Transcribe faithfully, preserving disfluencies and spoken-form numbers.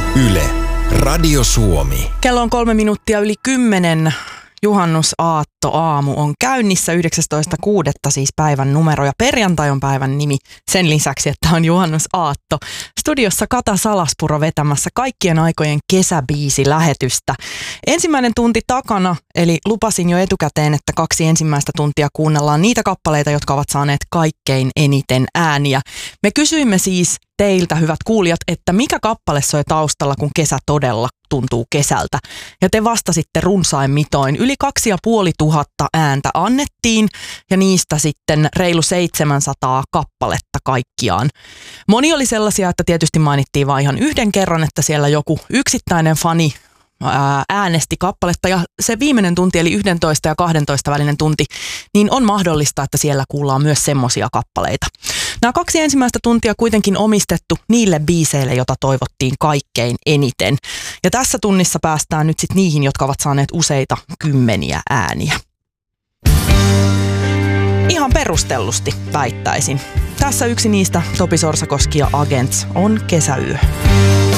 Yle, Radio Suomi. Kello on kolme minuuttia yli kymmenen. Juhannusaatto aamu on käynnissä yhdeksästoista kuudetta siis päivän numero ja perjantai on päivän nimi sen lisäksi, että on juhannusaatto. Studiossa Kata Salaspuro vetämässä kaikkien aikojen kesäbiisi-lähetystä. Ensimmäinen tunti takana, eli lupasin jo etukäteen, että kaksi ensimmäistä tuntia kuunnellaan niitä kappaleita, jotka ovat saaneet kaikkein eniten ääniä. Me kysyimme siis teiltä, hyvät kuulijat, että mikä kappale soi taustalla, kun kesä todella tuntuu kesältä. Ja te vastasitte runsain mitoin. Yli kaksi ja puoli tuhatta ääntä annettiin ja niistä sitten reilu seitsemänsataa kappaletta kaikkiaan. Moni oli sellaisia, että tietysti mainittiin vain ihan yhden kerran, että siellä joku yksittäinen fani äänesti kappaletta ja se viimeinen tunti eli yksitoista ja kaksitoista välinen tunti, niin on mahdollista, että siellä kuullaan myös semmoisia kappaleita. Nämä kaksi ensimmäistä tuntia kuitenkin omistettu niille biiseille, jota toivottiin kaikkein eniten. Ja tässä tunnissa päästään nyt sitten niihin, jotka ovat saaneet useita kymmeniä ääniä. Ihan perustellusti väittäisin. Tässä yksi niistä, Topi Sorsakoski ja Agents, on Kesäyö.